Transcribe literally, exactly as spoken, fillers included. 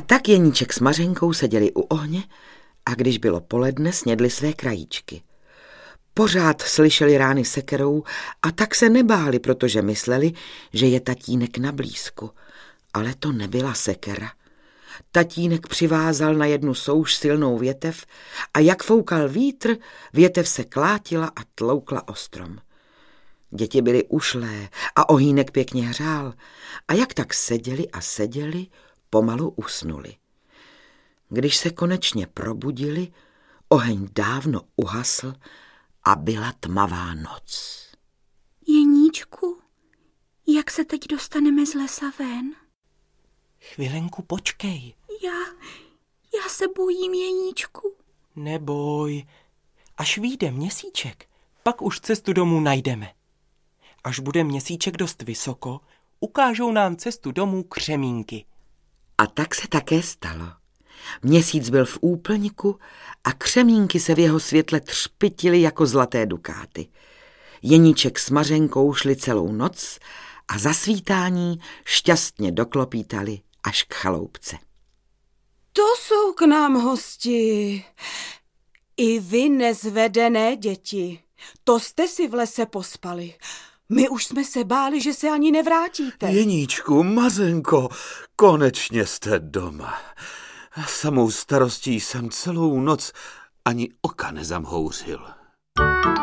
A tak Jeníček s Mařenkou seděli u ohně a když bylo poledne, snědli své krajíčky. Pořád slyšeli rány sekerou a tak se nebáli, protože mysleli, že je tatínek na blízku. Ale to nebyla sekera. Tatínek přivázal na jednu souš silnou větev a jak foukal vítr, větev se klátila a tloukla o strom. Děti byly ušlé a ohýnek pěkně hřál a jak tak seděli a seděli, pomalu usnuli. Když se konečně probudili, oheň dávno uhasl a byla tmavá noc. Jeníčku, jak se teď dostaneme z lesa ven? Chvilenku počkej. Já, já se bojím, Jeníčku. Neboj, až vyjde měsíček, pak už cestu domů najdeme. Až bude měsíček dost vysoko, ukážou nám cestu domů křemínky. A tak se také stalo. Měsíc byl v úplňku a křemínky se v jeho světle třpytily jako zlaté dukáty. Jeníček s Mařenkou šli celou noc a za svítání šťastně doklopítali až k chaloupce. To jsou k nám hosti. I vy nezvedené děti. To jste si v lese pospali. My už jsme se báli, že se ani nevrátíte. Jeníčku, Mařenko, konečně jste doma. Samou starostí jsem celou noc ani oka nezamhouřil.